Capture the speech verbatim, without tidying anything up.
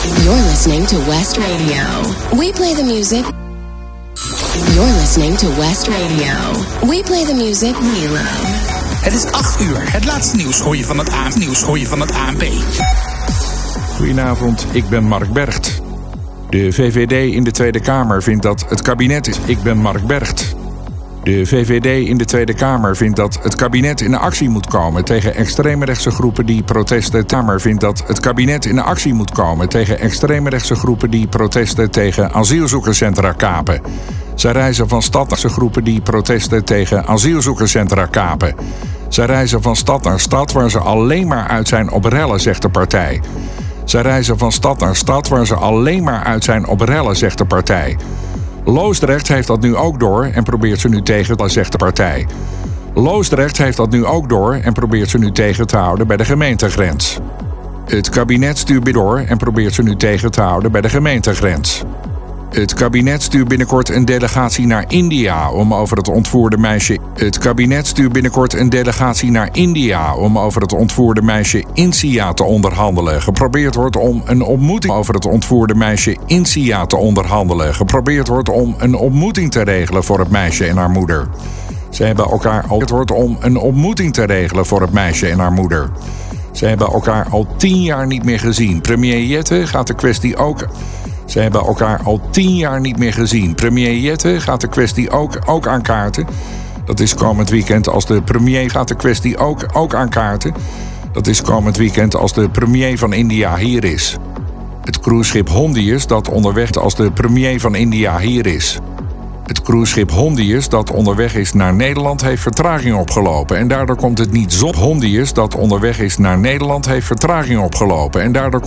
You're listening to West Radio. We play the music. You're listening to West Radio. We play the music we love. Het is acht uur. Het laatste nieuws hoor je van het A N P. Nieuws hoor je van het A N P. Goedenavond, ik ben Mark Bergt. De V V D in de Tweede Kamer vindt dat het kabinet is. Ik ben Mark Bergt. De V V D in de Tweede Kamer vindt dat het kabinet in actie moet komen tegen extreemrechtse groepen die protesten. De Kamer vindt dat het kabinet in actie moet komen tegen extreemrechtse groepen die protesten tegen asielzoekerscentra kapen. Zij reizen van stad naar groepen die protesten tegen asielzoekerscentra kapen. Zij reizen van stad naar stad waar ze alleen maar uit zijn op rellen, zegt de partij. Zij reizen van stad naar stad waar ze alleen maar uit zijn op rellen, zegt de partij. Loosdrecht heeft dat nu ook door en probeert ze nu tegen te, zegt de partij. Loosdrecht heeft dat nu ook door en probeert ze nu tegen te houden bij de gemeentegrens. Het kabinet stuurt door en probeert ze nu tegen te houden bij de gemeentegrens. Het kabinet stuurt binnenkort een delegatie naar India om over het ontvoerde meisje. Het kabinet stuurt binnenkort een delegatie naar India om over het ontvoerde meisje Insia te onderhandelen. Geprobeerd wordt om een ontmoeting over het ontvoerde meisje Insia te onderhandelen. Geprobeerd wordt om een ontmoeting te regelen voor het meisje en haar moeder. Ze hebben elkaar al. Het wordt om een ontmoeting te regelen voor het meisje en haar moeder. Ze hebben elkaar al tien jaar niet meer gezien. Premier Jette gaat de kwestie ook. Ze hebben elkaar al tien jaar niet meer gezien. Premier Jette gaat de kwestie ook, ook aankaarten. Dat is komend weekend als de premier gaat de kwestie ook, ook aankaarten. Dat is komend weekend als de premier van India hier is. Het cruiseschip Hondius dat onderweg als de premier van India hier is. Het cruiseschip Hondius dat onderweg is naar Nederland heeft vertraging opgelopen. En daardoor komt het niet zot. Hondius dat onderweg is naar Nederland heeft vertraging opgelopen. En daardoor